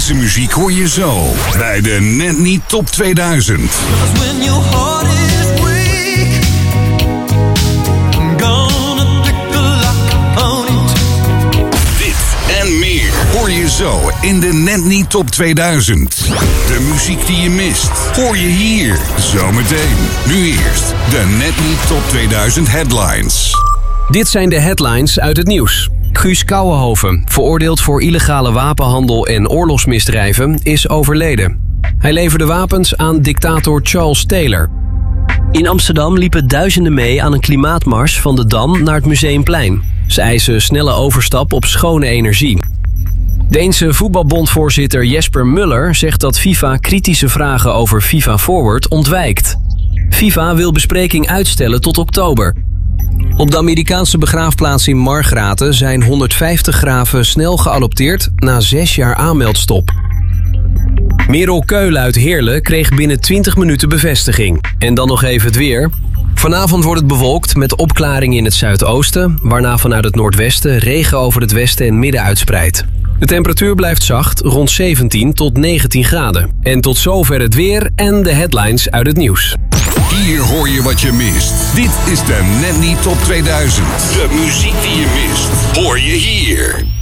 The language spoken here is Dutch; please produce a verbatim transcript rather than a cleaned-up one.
Deze muziek hoor je zo bij de Net Niet Top tweeduizend. En meer hoor je zo in de Net Niet Top tweeduizend. De muziek die je mist, hoor je hier zometeen. Nu eerst de Net Niet Top tweeduizend headlines. Dit zijn de headlines uit het nieuws. Guus Kouwenhoven, veroordeeld voor illegale wapenhandel en oorlogsmisdrijven, is overleden. Hij leverde wapens aan dictator Charles Taylor. In Amsterdam liepen duizenden mee aan een klimaatmars van de Dam naar het Museumplein. Ze eisen snelle overstap op schone energie. Deense voetbalbondvoorzitter Jesper Muller zegt dat FIFA kritische vragen over FIFA Forward ontwijkt. FIFA wil bespreking uitstellen tot oktober. Op de Amerikaanse begraafplaats in Margraten zijn honderdvijftig graven snel geadopteerd na zes jaar aanmeldstop. Merel Keulen uit Heerlen kreeg binnen twintig minuten bevestiging. En dan nog even het weer. Vanavond wordt het bewolkt met opklaringen in het zuidoosten, waarna vanuit het noordwesten regen over het westen en midden uitspreidt. De temperatuur blijft zacht, rond zeventien tot negentien graden. En tot zover het weer en de headlines uit het nieuws. Hier hoor je wat je mist. Dit is de Net Niet Top tweeduizend. De muziek die je mist, hoor je hier.